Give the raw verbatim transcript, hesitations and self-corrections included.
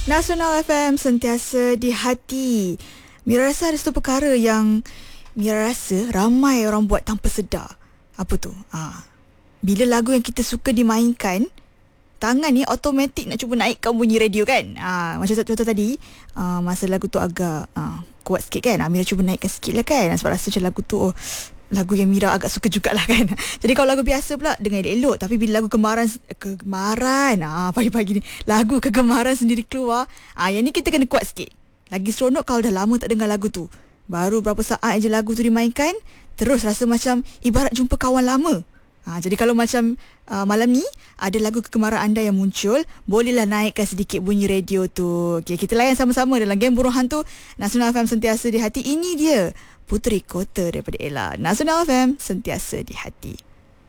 Nasional F M sentiasa di hati. Mira rasa ada satu perkara yang Mira rasa ramai orang buat tanpa sedar. Apa tu? Ha. Bila lagu yang kita suka dimainkan, tangan ni automatik nak cuba naikkan bunyi radio kan. Ha. Macam contoh tadi, uh, masa lagu tu agak uh, kuat sikit kan, Mira cuba naikkan sikit lah kan. Sebab rasa macam lagu tu, oh, lagu yang Mira agak suka jugalah kan. Jadi kalau lagu biasa pula dengar elok, tapi bila lagu kegemaran kegemaran ah pagi-pagi ni lagu kegemaran sendiri keluar, ah yang ni kita kena kuat sikit. Lagi seronok kalau dah lama tak dengar lagu tu. Baru berapa saat je lagu tu dimainkan, terus rasa macam ibarat jumpa kawan lama. Ha, jadi kalau macam uh, malam ni ada lagu kegemaran anda yang muncul, bolehlah naikkan sedikit bunyi radio tu. Okay, kita layan sama-sama dalam game Burung Hantu Nasional F M sentiasa di hati. Ini dia Puteri Kota daripada Ella. Nasional F M sentiasa di hati.